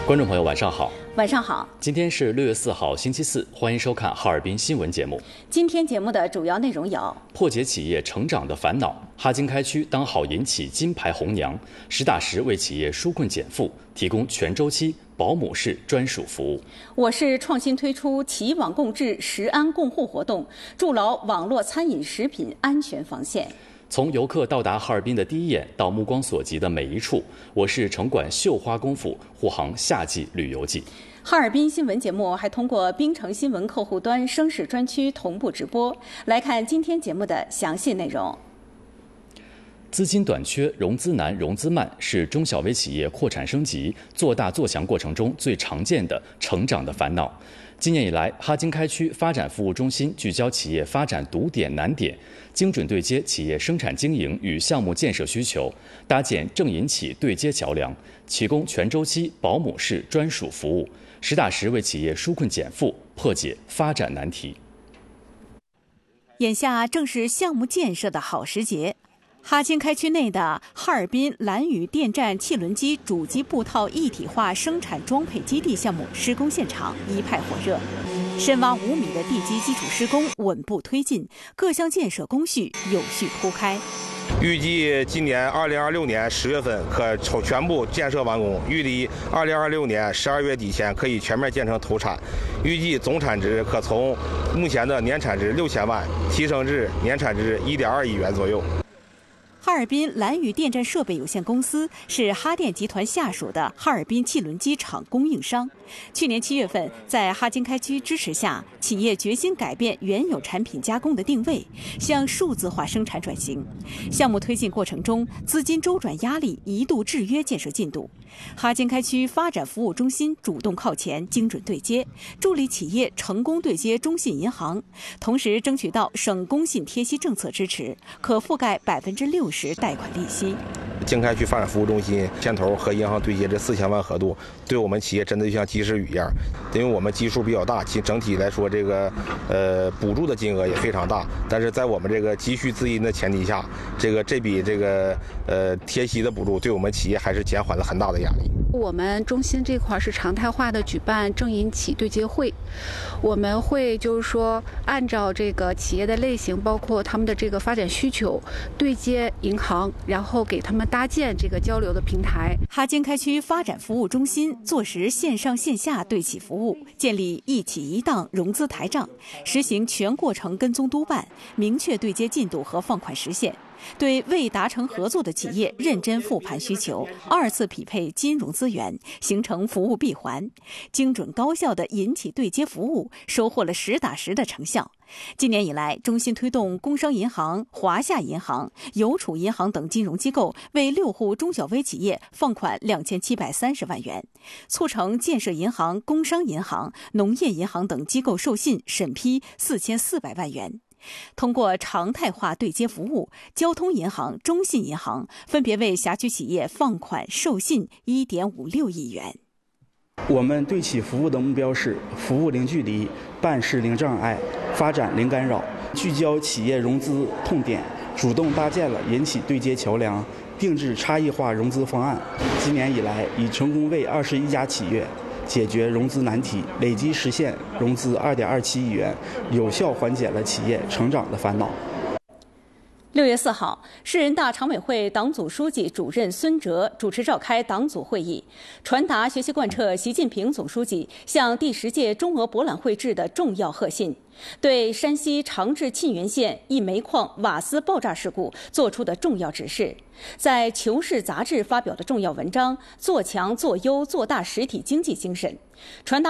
观众朋友，晚上好。 晚上好。 今天是6月4号，星期四，欢迎收看哈尔滨新闻节目。 今天节目的主要内容有： 破解企业成长的烦恼，哈金开区当好银企金牌红娘，实打实为企业纾困减负，提供全周期保姆式专属服务。 我市创新推出企网共治食安共护活动，筑牢网络餐饮食品安全防线。 从游客到达哈尔滨的第一眼到目光所及的每一处，我市城管绣花功夫护航夏季旅游季。 哈尔滨新闻节目还通过冰城新闻客户端声势专区同步直播。来看今天节目的详细内容。 资金短缺、融资难、融资慢是中小微企业扩产升级、做大做强过程中最常见的成长的烦恼。今年以来，哈金开区发展服务中心聚焦企业发展堵点难点，精准对接企业生产经营与项目建设需求，搭建正银企对接桥梁，提供全周期保姆式专属服务，实打实为企业纾困减负，破解发展难题。 眼下正是项目建设的好时节。哈金开区内的哈尔滨蓝屿电站汽轮机主机布套一体化生产装配基地项目施工现场一派火热，深挖5米的地基基础施工稳步推进，各项建设工序有序铺开。 预计今年2026年10月份可全部建设完工，预计2026年12月底前可以全面建成投产，预计总产值可从目前的年产值6000万提升至年产值1.2亿元左右。 哈尔滨蓝屿电站设备有限公司是哈电集团下属的哈尔滨汽轮机厂供应商。去年7月份，在哈金开区支持下，企业决心改变原有产品加工的定位，向数字化生产转型。项目推进过程中，资金周转压力一度制约建设进度。哈金开区发展服务中心主动靠前，精准对接，助力企业成功对接中信银行，同时争取到省工信贴息政策支持，可覆盖60%贷款利息。 经开区发展服务中心牵头和银行对接这4000万额度，对我们企业真的就像及时雨一样。因为我们基数比较大，其整体来说这个补助的金额也非常大，但是在我们这个急需资金的前提下，这笔贴息的补助对我们企业还是减缓了很大的压力。 我们中心这块是常态化的举办正银企对接会，我们会就是说按照这个企业的类型，包括他们的这个发展需求，对接银行，然后给他们搭建这个交流的平台。 哈金开区发展服务中心坐实线上线下对企服务，建立一企一档融资台账，实行全过程跟踪督办，明确对接进度和放款时限。对未达成合作的企业认真复盘需求，2次匹配金融资源，形成服务闭环，精准高效的银企对接服务收获了实打实的成效。今年以来，中心推动工商银行、华夏银行、邮储银行等金融机构为6户中小微企业放款2730万元，促成建设银行、工商银行、农业银行等机构授信审批4400万元。通过常态化对接服务，交通银行、中信银行分别为辖区企业放款授信1.56亿元。 我们对企服务的目标是服务零距离、办事零障碍、发展零干扰，聚焦企业融资痛点，主动搭建了银企对接桥梁，定制差异化融资方案。今年以来，已成功为21家企业解决融资难题，累计实现融资2.27亿元，有效缓解了企业成长的烦恼。 6月4号，市人大常委会党组书记、主任孙哲主持召开党组会议，传达学习贯彻习近平总书记向第10届中俄博览会致的重要贺信，对山西长治沁源县一煤矿瓦斯爆炸事故作出的重要指示，在《求是》杂志发表的重要文章，做强做优做大实体经济精神，传达